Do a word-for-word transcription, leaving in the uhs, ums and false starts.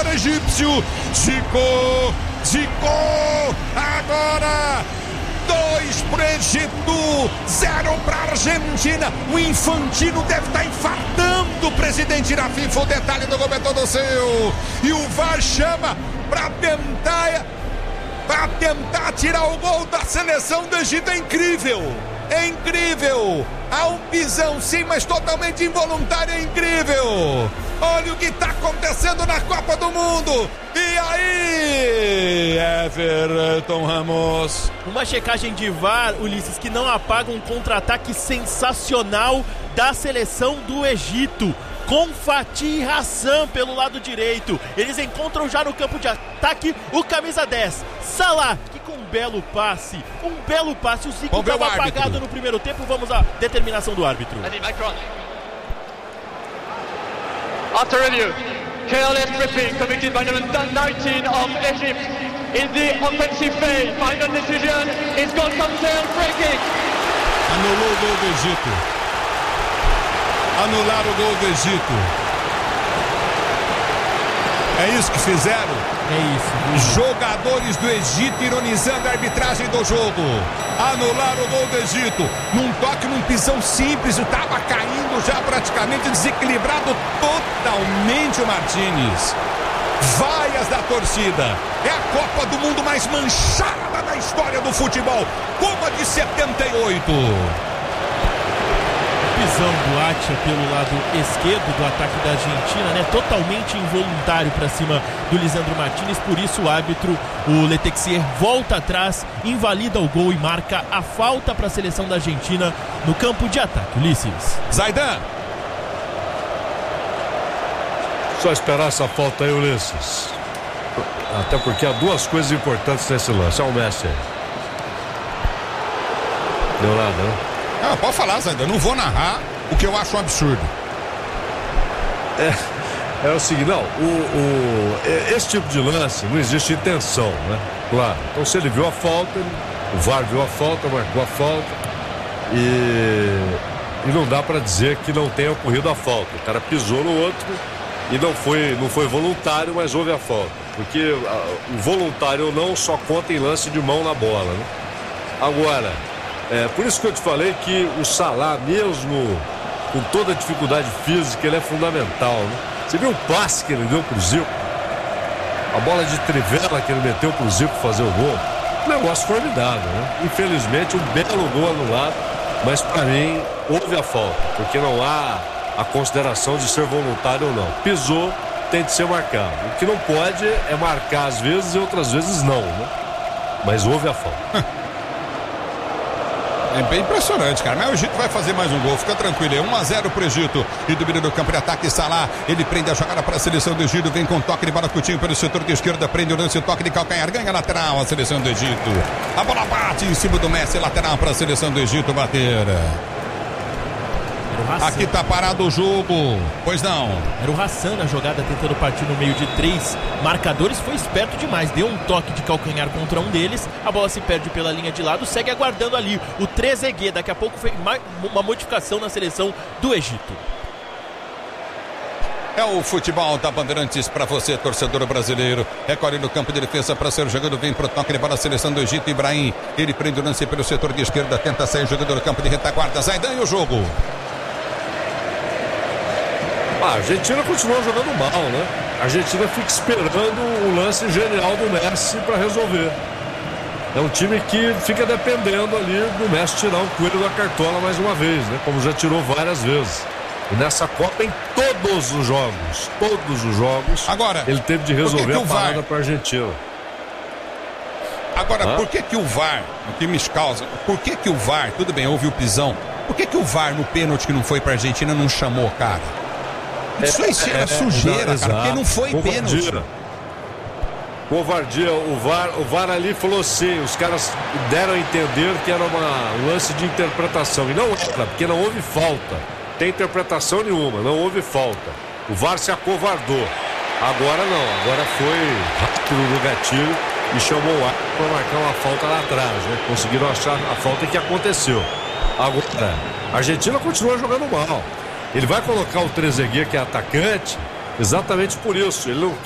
jogador egípcio. Zicou, zicou. Agora dois para o Egito, zero para a Argentina. O Infantino deve estar infartando o presidente da FIFA. O detalhe do gol é todo seu. E o V A R chama para tentar, para tentar tirar o gol da seleção do Egito. É incrível. É incrível. Há um pisão sim, mas totalmente involuntário. É incrível. Olha o que está acontecendo na Copa do Mundo. E aí, Everton Ramos? Uma checagem de V A R, Ulisses, que não apaga um contra-ataque sensacional da seleção do Egito, com Fatih Hassan pelo lado direito. Eles encontram já no campo de ataque o camisa dez, Salah, que com um belo passe, um belo passe. O Zico estava apagado no primeiro tempo. Vamos à determinação do árbitro. After review, careless tripping committed by number nineteen of Egypt in the offensive phase. Final decision is gone from free kick. Anulou o gol do Egito. Anularam o gol do Egito. É isso que fizeram? É isso. Jogadores do Egito ironizando a arbitragem do jogo. Anularam o gol do Egito. Num toque, num pisão simples. Estava caindo já praticamente desequilibrado totalmente o Martínez. Vaias da torcida. É a Copa do Mundo mais manchada da história do futebol. Como a de setenta e oito. Pisão do Atia pelo lado esquerdo do ataque da Argentina, né? Totalmente involuntário para cima do Lisandro Martínez. Por isso o árbitro, o Letexier, volta atrás, invalida o gol e marca a falta para a seleção da Argentina no campo de ataque. Ulisses. Zaidan. Só esperar essa falta aí, Ulisses. Até porque há duas coisas importantes nesse lance. Olha o Messi. Deu nada, né? Ah, pode falar, Zaidan. Eu não vou narrar o que eu acho um absurdo. É, é o seguinte, não, o, o, esse tipo de lance não existe intenção, né? Claro. Então se ele viu a falta, ele, o V A R viu a falta, marcou a falta e, e não dá pra dizer que não tenha ocorrido a falta. O cara pisou no outro e não foi, não foi voluntário, mas houve a falta. Porque a, o voluntário ou não só conta em lance de mão na bola, né? Agora, é, por isso que eu te falei que o Salah, mesmo com toda a dificuldade física, ele é fundamental, né? Você viu o passe que ele deu pro Zico? A bola de trivela que ele meteu pro Zico fazer o gol? Um negócio formidável, né? Infelizmente, um belo gol anulado, mas para mim, houve a falta, porque não há a consideração de ser voluntário ou não. Pisou, tem de ser marcado. O que não pode é marcar às vezes e outras vezes não, né? Mas houve a falta. É bem impressionante, cara. Mas o Egito vai fazer mais um gol. Fica tranquilo. É um a zero pro Egito. E do meio do campo de ataque, Salah. Ele prende a jogada para a seleção do Egito. Vem com toque de bola curtinho pelo setor de esquerda. Prende o lance, toque de calcanhar. Ganha lateral a seleção do Egito. A bola bate em cima do Messi. Lateral para a seleção do Egito bater. Aqui tá parado o jogo. Pois não. Era o Hassan na jogada tentando partir no meio de três marcadores. Foi esperto demais. Deu um toque de calcanhar contra um deles. A bola se perde pela linha de lado. Segue aguardando ali o Trezeguet. Daqui a pouco foi uma modificação na seleção do Egito. É o futebol da Bandeirantes para você, torcedor brasileiro. Recolhe no campo de defesa para ser jogado. Vem pro toque de bola a seleção do Egito. Ibrahim. Ele prende o lance pelo setor de esquerda. Tenta sair jogando no campo de retaguarda. Zaidan e o jogo. A Argentina continua jogando mal, né? A Argentina fica esperando o lance genial do Messi para resolver. É um time que fica dependendo ali do Messi tirar um coelho da cartola mais uma vez, né? Como já tirou várias vezes. E nessa Copa, em todos os jogos, todos os jogos, agora, ele teve de resolver que que a parada para a Argentina. Agora, Hã? por que que o V A R, o que me causa, por que que o V A R, tudo bem, houve o pisão, por que que o V A R no pênalti que não foi para a Argentina não chamou, cara? Isso aí é, é sujeira, é, cara, porque não foi pênalti. Covardia, o V A R, o V A R ali falou assim, os caras deram a entender que era uma, um lance de interpretação, e não era, porque não houve falta, tem interpretação nenhuma, não houve falta. O V A R se acovardou, agora não, agora foi rápido no gatilho e chamou o árbitro para marcar uma falta lá atrás, né? Conseguiram achar a falta que aconteceu. Agora, a Argentina continua jogando mal. Ele vai colocar o Trezeguet, que é atacante, exatamente por isso. Ele não